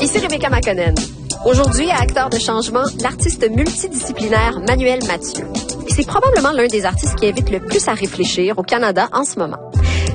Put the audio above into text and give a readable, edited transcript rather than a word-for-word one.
Ici Rebecca McConnell. Aujourd'hui, à Acteur de changement, l'artiste multidisciplinaire Manuel Mathieu. Et c'est probablement l'un des artistes qui invite le plus à réfléchir au Canada en ce moment.